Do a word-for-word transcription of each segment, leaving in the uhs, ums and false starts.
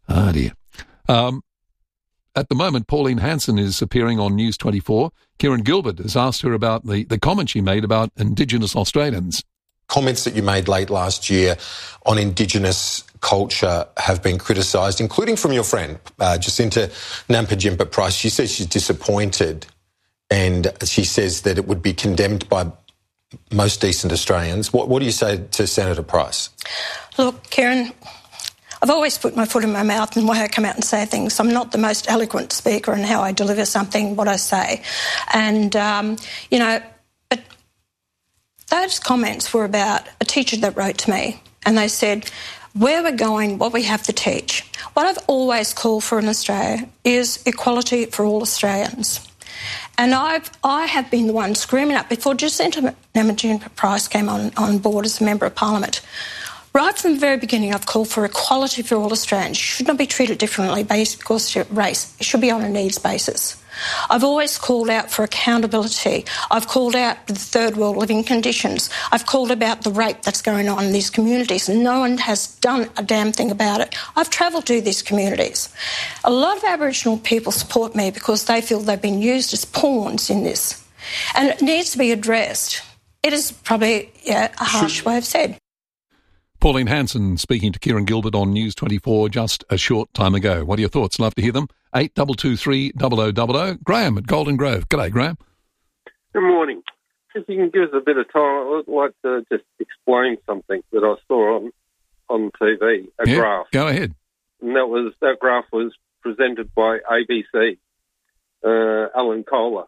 Ah, dear. Um, at the moment, Pauline Hanson is appearing on News twenty-four. Kieran Gilbert has asked her about the, the comment she made about Indigenous Australians. Comments that you made late last year on Indigenous culture have been criticised, including from your friend, uh, Jacinta Nampijinpa Price. She says she's disappointed, and she says that it would be condemned by most decent Australians. What, what do you say to Senator Price? Look, Kieran, I've always put my foot in my mouth in the way I come out and say things. I'm not the most eloquent speaker in how I deliver something, what I say. And, um, you know, but those comments were about a teacher that wrote to me, and they said, where we're going, what we have to teach. What I've always called for in Australia is equality for all Australians. And I've, I have been the one screaming up before Jacinta Nampijinpa Price came on, on board as a Member of Parliament. Right from the very beginning, I've called for equality for all Australians. You should not be treated differently based because of your race. It should be on a needs basis. I've always called out for accountability. I've called out the third world living conditions. I've called about the rape that's going on in these communities, and no one has done a damn thing about it. I've travelled to these communities. A lot of Aboriginal people support me because they feel they've been used as pawns in this, and it needs to be addressed. It is probably yeah, a harsh way of said. Pauline Hanson speaking to Kieran Gilbert on News twenty-four just a short time ago. What are your thoughts? Love to hear them. eight two two three, zero zero zero zero. Graham at Golden Grove. G'day, Graham. Good morning. If you can give us a bit of time, I'd like to just explain something that I saw on, on T V, a yeah, graph. Go ahead. And that was that graph was presented by A B C, uh, Alan Kohler.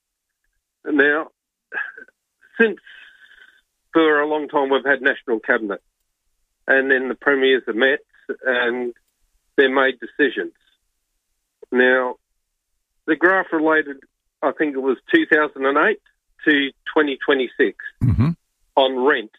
Now, since for a long time we've had National Cabinet, and then the premiers have met and they made decisions. Now, the graph related, I think it was two thousand eight to twenty twenty-six mm-hmm. on rent.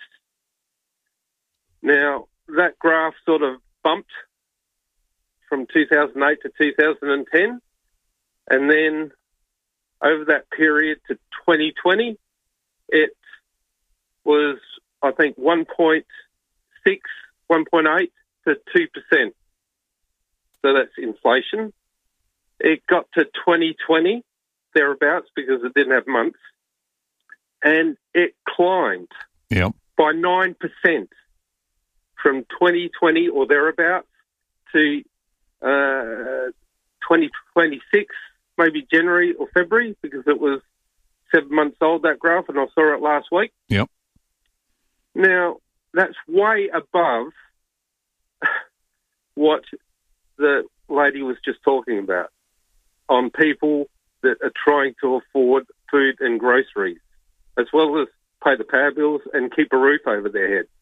Now, that graph sort of bumped from two thousand eight to two thousand ten, and then over that period to twenty twenty, it was, I think, one point six, one point eight to two percent. So that's inflation. It got to twenty twenty, thereabouts, because it didn't have months, and it climbed yep. by nine percent from twenty twenty or thereabouts to uh, twenty twenty-six, maybe January or February, because it was seven months old, that graph, and I saw it last week. Yep. Now, that's way above what the lady was just talking about on people that are trying to afford food and groceries, as well as pay the power bills and keep a roof over their head.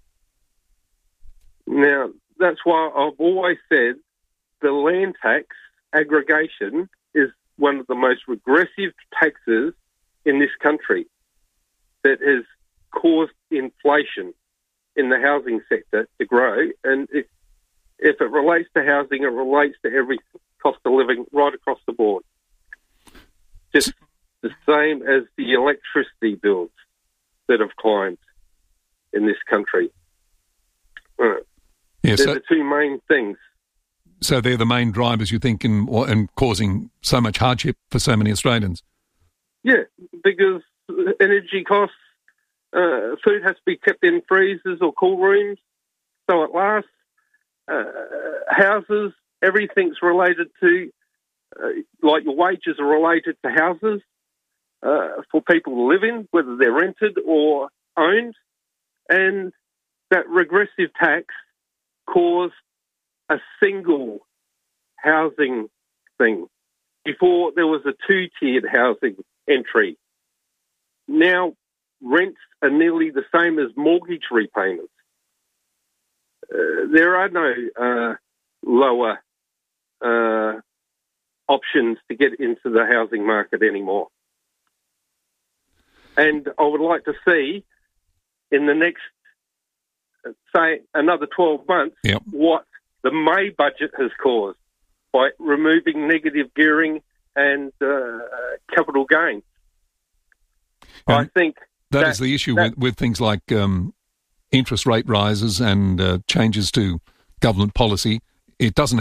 Now, that's why I've always said the land tax aggregation is one of the most regressive taxes in this country that has caused inflation in the housing sector to grow. And if, if it relates to housing, it relates to every cost of living right across the board. Just the same as the electricity bills that have climbed in this country. Uh, yeah, they're so, the two main things. So they're the main drivers, you think, in, in causing so much hardship for so many Australians? Yeah, because energy costs, uh, food has to be kept in freezers or cool rooms, so it lasts. Uh, houses, everything's related to, uh, like your wages are related to houses uh, for people to live in, whether they're rented or owned. And that regressive tax caused a single housing thing. Before, there was a two-tiered housing entry. Now, rents are nearly the same as mortgage repayments. Uh, there are no uh, lower uh, options to get into the housing market anymore. And I would like to see in the next, say, another twelve months, yep. what the May budget has caused by removing negative gearing and uh, capital gains. And I think that, that is the issue that, with, with things like um, interest rate rises and uh, changes to government policy. It doesn't